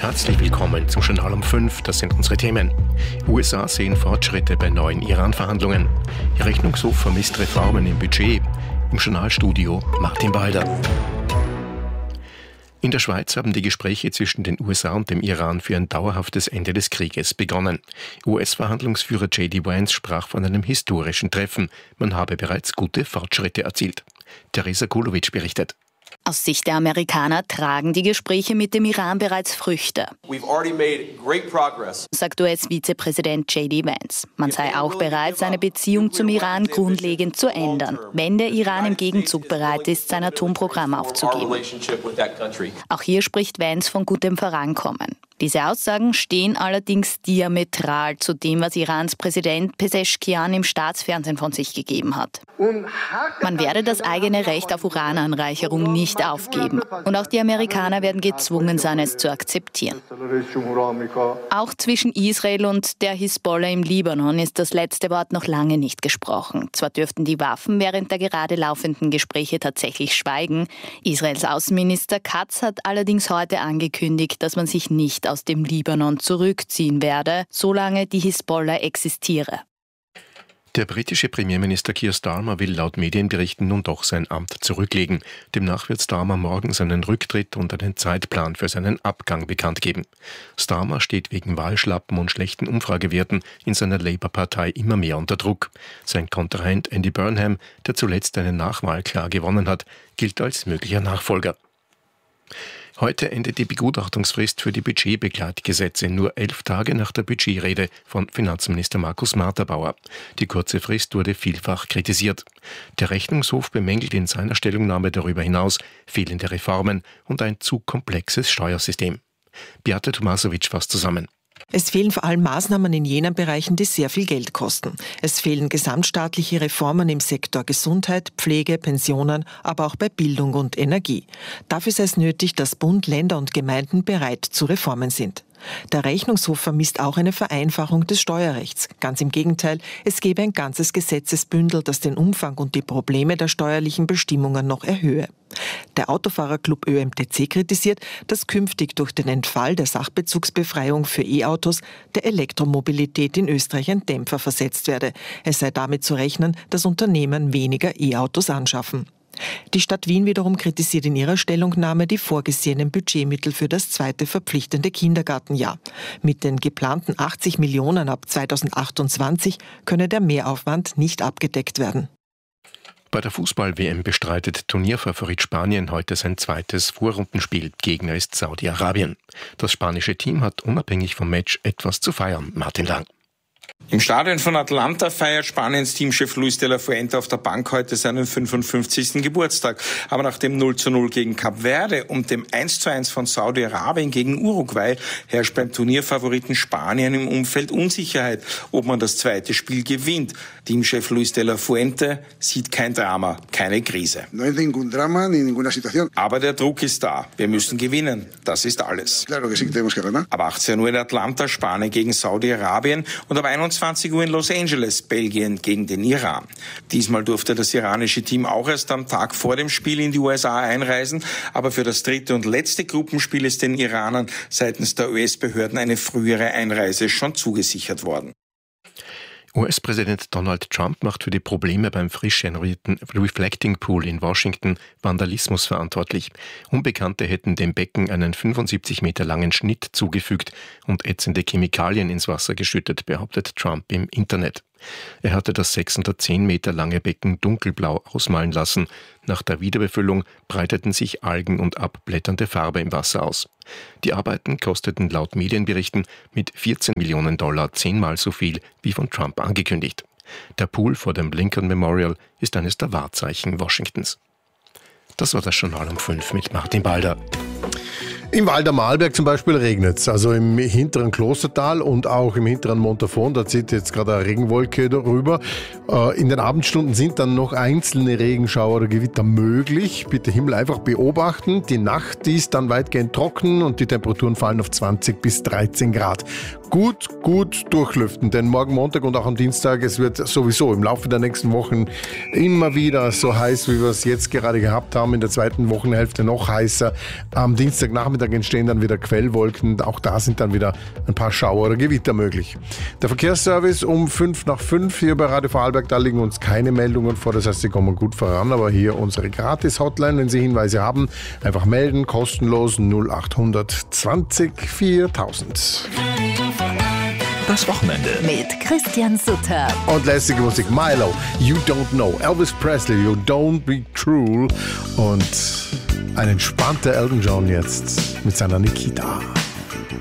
Herzlich willkommen zum Journal um 5. Das sind unsere Themen. USA sehen Fortschritte bei neuen Iran-Verhandlungen. Der Rechnungshof vermisst Reformen im Budget. Im Journalstudio Martin Balder. In der Schweiz haben die Gespräche zwischen den USA und dem Iran für ein dauerhaftes Ende des Krieges begonnen. US-Verhandlungsführer J.D. Vance sprach von einem historischen Treffen. Man habe bereits gute Fortschritte erzielt. Teresa Kulowitsch berichtet. Aus Sicht der Amerikaner tragen die Gespräche mit dem Iran bereits Früchte, sagt US-Vizepräsident J.D. Vance. Man sei auch bereit, seine Beziehung zum Iran grundlegend zu ändern, wenn der Iran im Gegenzug bereit ist, sein Atomprogramm aufzugeben. Auch hier spricht Vance von gutem Vorankommen. Diese Aussagen stehen allerdings diametral zu dem, was Irans Präsident Pezeshkian im Staatsfernsehen von sich gegeben hat. Man werde das eigene Recht auf Urananreicherung nicht aufgeben. Und auch die Amerikaner werden gezwungen sein, es zu akzeptieren. Auch zwischen Israel und der Hisbollah im Libanon ist das letzte Wort noch lange nicht gesprochen. Zwar dürften die Waffen während der gerade laufenden Gespräche tatsächlich schweigen. Israels Außenminister Katz hat allerdings heute angekündigt, dass man sich nicht aus dem Libanon zurückziehen werde, solange die Hisbollah existiere. Der britische Premierminister Keir Starmer will laut Medienberichten nun doch sein Amt zurücklegen. Demnach wird Starmer morgen seinen Rücktritt und einen Zeitplan für seinen Abgang bekannt geben. Starmer steht wegen Wahlschlappen und schlechten Umfragewerten in seiner Labour-Partei immer mehr unter Druck. Sein Kontrahent Andy Burnham, der zuletzt eine Nachwahl klar gewonnen hat, gilt als möglicher Nachfolger. Heute endet die Begutachtungsfrist für die Budgetbegleitgesetze, nur 11 Tage nach der Budgetrede von Finanzminister Markus Marterbauer. Die kurze Frist wurde vielfach kritisiert. Der Rechnungshof bemängelt in seiner Stellungnahme darüber hinaus fehlende Reformen und ein zu komplexes Steuersystem. Beate Tomasowitsch fasst zusammen. Es fehlen vor allem Maßnahmen in jenen Bereichen, die sehr viel Geld kosten. Es fehlen gesamtstaatliche Reformen im Sektor Gesundheit, Pflege, Pensionen, aber auch bei Bildung und Energie. Dafür sei es nötig, dass Bund, Länder und Gemeinden bereit zu Reformen sind. Der Rechnungshof vermisst auch eine Vereinfachung des Steuerrechts. Ganz im Gegenteil, es gebe ein ganzes Gesetzesbündel, das den Umfang und die Probleme der steuerlichen Bestimmungen noch erhöhe. Der Autofahrerclub ÖMTC kritisiert, dass künftig durch den Entfall der Sachbezugsbefreiung für E-Autos der Elektromobilität in Österreich ein Dämpfer versetzt werde. Es sei damit zu rechnen, dass Unternehmen weniger E-Autos anschaffen. Die Stadt Wien wiederum kritisiert in ihrer Stellungnahme die vorgesehenen Budgetmittel für das zweite verpflichtende Kindergartenjahr. Mit den geplanten 80 Millionen ab 2028 könne der Mehraufwand nicht abgedeckt werden. Bei der Fußball-WM bestreitet Turnierfavorit Spanien heute sein zweites Vorrundenspiel. Gegner ist Saudi-Arabien. Das spanische Team hat unabhängig vom Match etwas zu feiern. Martin Lang. Im Stadion von Atlanta feiert Spaniens Teamchef Luis de la Fuente auf der Bank heute seinen 55. Geburtstag. Aber nach dem 0:0 gegen Kap Verde und dem 1:1 von Saudi-Arabien gegen Uruguay herrscht beim Turnierfavoriten Spanien im Umfeld Unsicherheit, ob man das zweite Spiel gewinnt. Teamchef Luis de la Fuente sieht kein Drama, keine Krise. Aber der Druck ist da. Wir müssen gewinnen. Das ist alles. Ab 18 Uhr in Atlanta Spanien gegen Saudi-Arabien und ab 21 Uhr in Los Angeles, Belgien gegen den Iran. Diesmal durfte das iranische Team auch erst am Tag vor dem Spiel in die USA einreisen, aber für das dritte und letzte Gruppenspiel ist den Iranern seitens der US-Behörden eine frühere Einreise schon zugesichert worden. US-Präsident Donald Trump macht für die Probleme beim frisch renovierten Reflecting Pool in Washington Vandalismus verantwortlich. Unbekannte hätten dem Becken einen 75 Meter langen Schnitt zugefügt und ätzende Chemikalien ins Wasser geschüttet, behauptet Trump im Internet. Er hatte das 610 Meter lange Becken dunkelblau ausmalen lassen. Nach der Wiederbefüllung breiteten sich Algen und abblätternde Farbe im Wasser aus. Die Arbeiten kosteten laut Medienberichten mit $14 Millionen 10-mal so viel wie von Trump angekündigt. Der Pool vor dem Lincoln Memorial ist eines der Wahrzeichen Washingtons. Das war das Journal um 5 mit Martin Balder. Im Val d'Amalberg zum Beispiel regnet es, also im hinteren Klostertal und auch im hinteren Montafon, da zieht jetzt gerade eine Regenwolke darüber. In den Abendstunden sind dann noch einzelne Regenschauer oder Gewitter möglich. Bitte Himmel einfach beobachten. Die Nacht ist dann weitgehend trocken und die Temperaturen fallen auf 20 bis 13 Grad. gut durchlüften, denn morgen Montag und auch am Dienstag, es wird sowieso im Laufe der nächsten Wochen immer wieder so heiß, wie wir es jetzt gerade gehabt haben, in der zweiten Wochenhälfte noch heißer. Am Dienstagnachmittag entstehen dann wieder Quellwolken, auch da sind dann wieder ein paar Schauer oder Gewitter möglich. Der Verkehrsservice um 5:05 hier bei Radio Vorarlberg, da liegen uns keine Meldungen vor, das heißt, Sie kommen gut voran, aber hier unsere Gratis-Hotline, wenn Sie Hinweise haben, einfach melden, kostenlos 0800 20 4000. Das Wochenende mit Christian Sutter. Und lässige Musik, Milo, You Don't Know, Elvis Presley, You Don't Be Cruel und ein entspannter Elton John jetzt mit seiner Nikita.